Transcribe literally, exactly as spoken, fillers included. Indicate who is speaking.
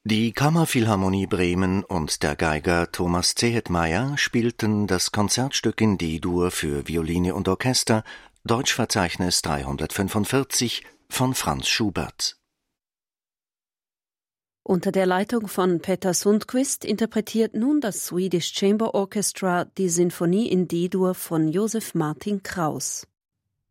Speaker 1: Die Kammerphilharmonie Bremen und der Geiger Thomas Zehetmeier spielten das Konzertstück in D-Dur für Violine und Orchester, Deutschverzeichnis dreihundertfünfundvierzig von Franz Schubert.
Speaker 2: Unter der Leitung von Peter Sundqvist interpretiert nun das Swedish Chamber Orchestra die Sinfonie in D-Dur von Joseph Martin Kraus.